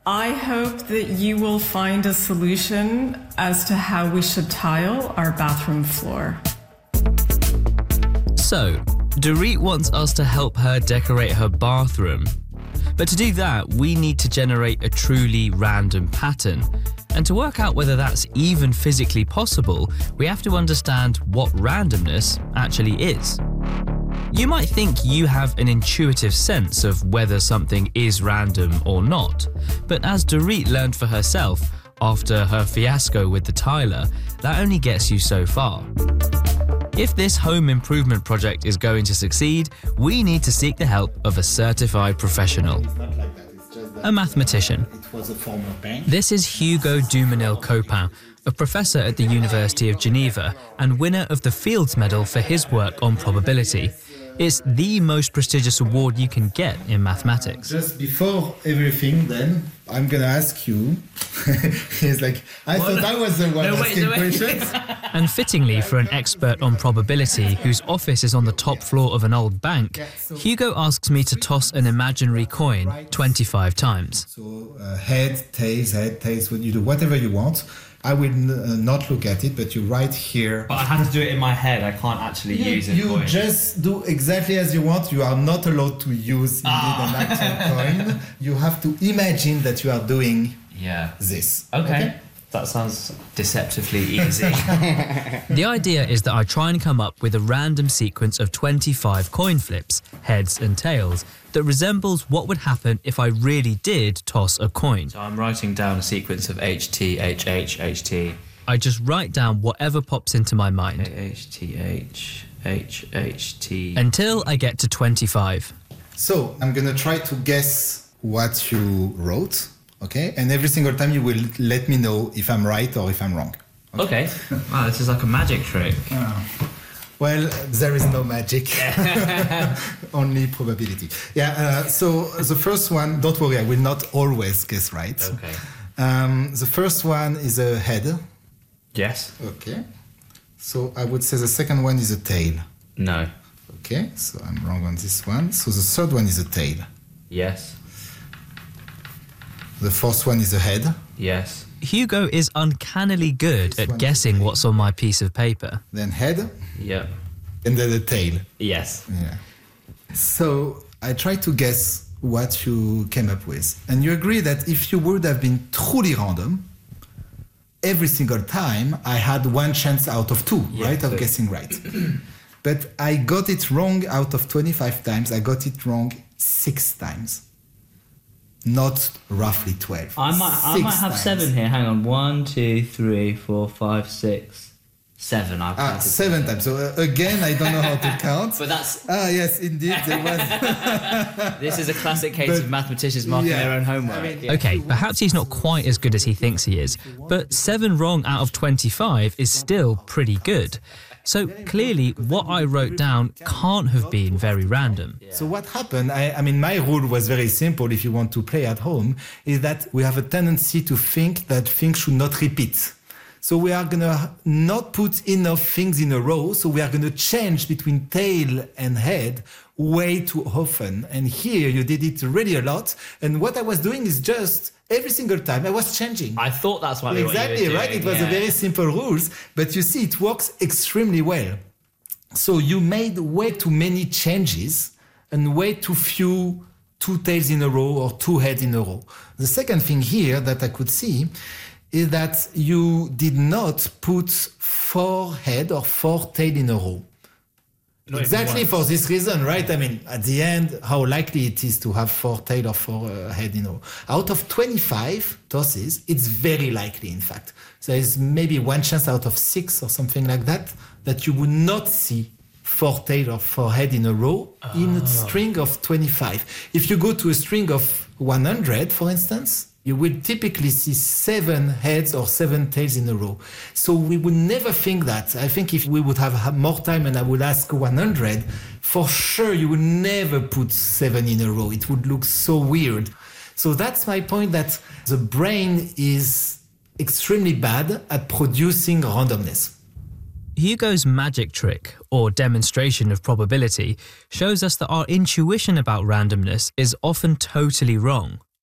I hope that you will find a solution as to how we should tile our bathroom floor. So, Dorit wants us to help her decorate her bathroom. But to do that, we need to generate a truly random pattern. And to work out whether that's even physically possible, we have to understand what randomness actually is. You might think you have an intuitive sense of whether something is random or not, but as Dorit learned for herself after her fiasco with the tiler, that only gets you so far. If this home improvement project is going to succeed, we need to seek the help of a certified professional, a mathematician. This is Hugo Dumenil-Copin, a professor at the University of Geneva and winner of the Fields Medal for his work on probability. It's the most prestigious award you can get in mathematics. Just before everything, then, I'm going to ask you. He's like, I thought I was the one asking questions. And fittingly for an expert on probability whose office is on the top floor of an old bank, Hugo asks me to toss an imaginary coin 25 times. So head, tails, you do whatever you want. I will not look at it, but you write here. But I have to do it in my head. I can't actually use it. You just do exactly as you want. You are not allowed to use indeed an actual coin. You have to imagine that you are doing this. Okay. That sounds deceptively easy. The idea is that I try and come up with a random sequence of 25 coin flips, heads and tails, that resembles what would happen if I really did toss a coin. So I'm writing down a sequence of HT, HH, HT. I just write down whatever pops into my mind. HTH, HHT. Until I get to 25. So I'm going to try to guess what you wrote. Okay, and every single time you will let me know if I'm right or if I'm wrong. Okay. Wow, this is like a magic trick. Well, there is no magic, only probability. So the first one, don't worry, I will not always guess right. Okay. The first one is a head. Yes. Okay. So I would say the second one is a tail. No. Okay, so I'm wrong on this one. So the third one is a tail. Yes. The fourth one is a head. Yes. Hugo is uncannily good at guessing what's on my piece of paper. Then head. Yeah. And then the tail. Yes. Yeah. So I try to guess what you came up with. And you agree that if you would have been truly random, every single time I had one chance out of two, right, of guessing right. But I got it wrong out of 25 times. I got it wrong 6 times. Not roughly 12. I might have 7 here. Hang on. 1, 2, 3, 4, 5, 6, 7. I've counted 7 times. So again, I don't know how to count. But that's... yes, indeed, there was... This is a classic case of mathematicians marking their own homework. Okay, perhaps he's not quite as good as he thinks he is, but 7 wrong out of 25 is still pretty good. So clearly, what I wrote down can't have been very random. So what happened, I mean, my rule was very simple if you want to play at home, is that we have a tendency to think that things should not repeat. So we are going to not put enough things in a row, so we are going to change between tail and head way too often. And here you did it really a lot. And what I was doing is just every single time I was changing. I thought that's what you were doing. Exactly, right? It was a very simple rules, but you see it works extremely well. So you made way too many changes and way too few 2 tails in a row or 2 heads in a row. The second thing here that I could see is that you did not put 4 head or 4 tail in a row. Not exactly for this reason, right? I mean, at the end, how likely it is to have 4 tail or 4 head in a row. Out of 25 tosses, it's very likely, in fact. There is maybe 1 chance out of 6 or something like that, that you would not see 4 tail or 4 head in a row in a string of 25. If you go to a string of 100, for instance, you will typically see 7 heads or 7 tails in a row. So we would never think that. I think if we would have more time and I would ask 100, for sure you would never put 7 in a row. It would look so weird. So that's my point, that the brain is extremely bad at producing randomness. Hugo's magic trick, or demonstration of probability, shows us that our intuition about randomness is often totally wrong.